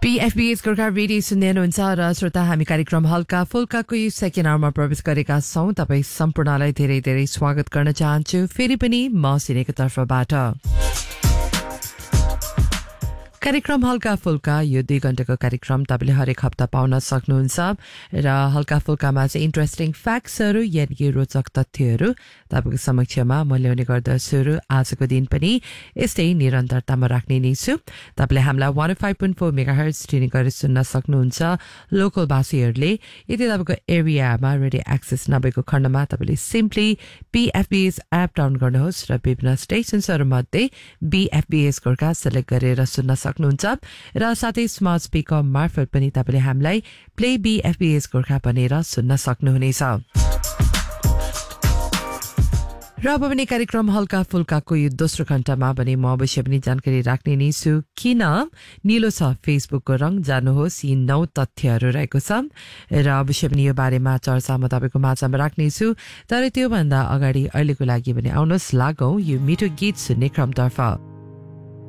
PFBS Gorkha radio सुन्दै हुनुहुन्छ र श्रोता हामी कार्यक्रम हल्का फुल्काको यो सेकेन्ड आवरमा प्रवेश गरेका छौं। तपाई सम्पूर्णलाई धेरै धेरै स्वागत गर्न चाहन्छु फेरि पनि म सिनेको तर्फबाट। कार्यक्रम हल्का फुल्का यो 2 घण्टाको कार्यक्रम तपाईले हरेक हप्ता पाउन सक्नुहुन्छ र हल्का फुल्कामा चाहिँ इन्ट्रेस्टिङ फ्याक्ट्सहरु यानि रोचक तथ्यहरु तपाईको समक्षमा म ल्याउने गर्दछु र आजको दिन पनि यस्तै निरन्तरतामा राख्ने नै छु। तपाईले हामीलाई 105.4 मेगाहर्ट्ज ट्युनिङ गरेर सुन्न सक्नुहुन्छ। लोकल भाषीहरुले यदि तपाईको एरियामा रेडियो एक्सेस नभएको खण्डमा तपाईले सिम्पली PFBS एप डाउनलोड गर्नुहोस् र विभिन्न स्टेशन्सहरु मध्ये BFBS गोर्खा सेलेक्ट गरेर सुन्न सक्नुहुन्छ र साथै स्मार्ट स्पिकर मार्फत पनि तपाईले हामीलाई प्ले BFBS गोर्खा भनेर सुन्न सक्नुहुनेछ। र अब पनि कार्यक्रम हल्का फुल्काको यो दोस्रो घण्टामा भने म अवश्य पनि जानकारी राख्ने नै छु किन नीलो छ फेसबुकको रङ। जानुहोस् यी 9 तथ्यहरू रहेको छ र अवश्य पनि यो बारेमा चर्चा म तपाईको माझमा राख्ने छु। तर त्यो भन्दा अगाडि अहिलेको लागि भने आउनुहोस् लागौं यो मिठो गीत सुन्ने क्रमतर्फ।